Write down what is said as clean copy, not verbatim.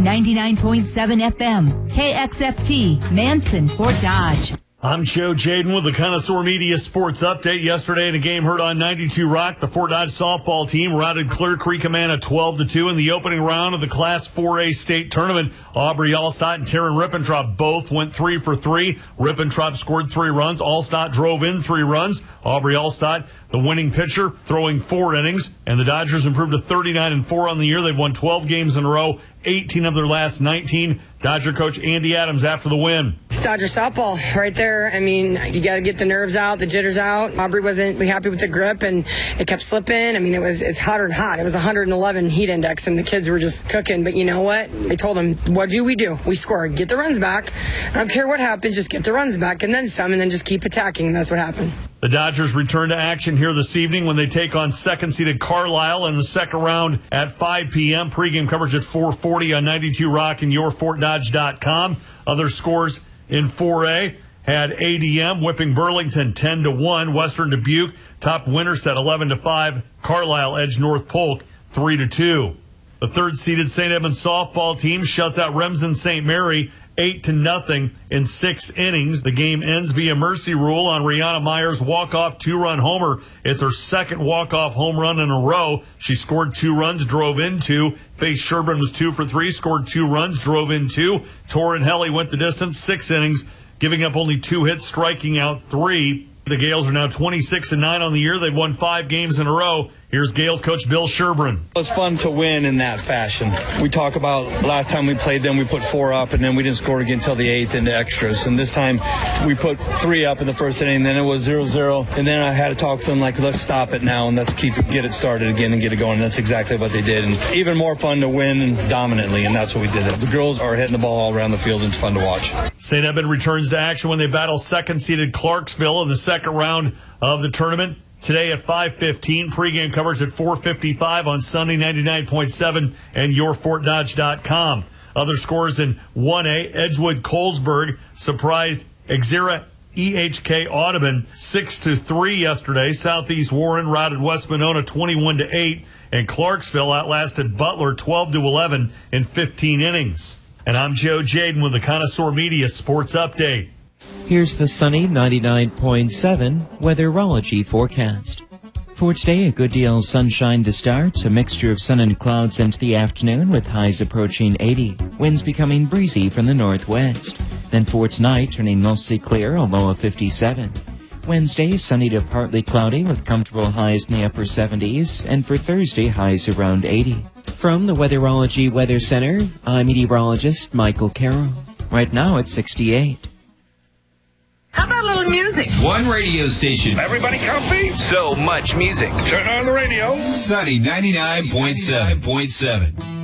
99.7 FM, KXFT, Manson, Fort Dodge. I'm Joe Jaden with the Connoisseur Media Sports Update. Yesterday in a game heard on 92 Rock, the Fort Dodge softball team routed Clear Creek Amana 12-2 in the opening round of the Class 4A state tournament. Aubrey Allstott and Taryn Rippentrop both went 3 for 3. Rippentrop scored 3 runs. Allstott drove in 3 runs. Aubrey Allstott, the winning pitcher, throwing 4 innings. And the Dodgers improved to 39-4 on the year. They've won 12 games in a row, 18 of their last 19. Dodger coach Andy Adams after the win. Dodger softball right there. I mean, you got to get the nerves out, the jitters out. Aubrey wasn't really happy with the grip, and it kept slipping. I mean, it's hotter and hot. It was 111 heat index, and the kids were just cooking. But you know what? They told them, what do? We scored. Get the runs back. I don't care what happens. Just get the runs back, and then some, and then just keep attacking. And that's what happened. The Dodgers return to action here this evening when they take on second-seeded Carlisle in the second round at 5 p.m. Pre-game coverage at 4:40 on 92 Rock and YourFortDodge.com. Other scores in 4A had ADM whipping Burlington 10-1. Western Dubuque topped Winterset 11-5. Carlisle edged North Polk 3-2. The third-seeded St. Edmunds softball team shuts out Remsen St. Mary 8-0 in 6 innings. The game ends via mercy rule on Rihanna Meyer's walk-off 2-run homer. It's her second walk-off home run in a row. She scored 2 runs, drove in 2. Faith Sherburne was 2 for 3, scored 2 runs, drove in 2. Torrin Helly went the distance, 6 innings, giving up only 2 hits, striking out 3. The Gales are now 26-9 on the year. They've won 5 games in a row. Here's Gales coach Bill Sherburne. It was fun to win in that fashion. We talk about last time we played them, we put 4 up, and then we didn't score again until the 8th into extras. And this time we put 3 up in the first inning, and then it was 0-0. And then I had to talk to them like, let's stop it now and let's get it started again and get it going. And that's exactly what they did. And even more fun to win dominantly, and that's what we did. The girls are hitting the ball all around the field, and it's fun to watch. St. Edmund returns to action when they battle second-seeded Clarksville in the second round of the tournament. Today at 5:15, pregame coverage at 4:55 on Sunday 99.7 and YourFortDodge.com. Other scores in 1A, Edgewood Colesburg surprised Exira EHK Audubon 6-3 yesterday. Southeast Warren routed West Monona 21-8, and Clarksville outlasted Butler 12-11 in 15 innings. And I'm Joe Jaden with the Connoisseur Media Sports Update. Here's the sunny 99.7 weatherology forecast. For today, a good deal of sunshine to start, a mixture of sun and clouds into the afternoon with highs approaching 80, winds becoming breezy from the northwest. Then for tonight, turning mostly clear, a low of 57. Wednesday, sunny to partly cloudy with comfortable highs in the upper 70s, and for Thursday, highs around 80. From the Weatherology Weather Center, I'm meteorologist Michael Carroll. Right now, it's 68. How about a little music? One radio station. Everybody comfy? So much music. Turn on the radio. Sunny 99.7.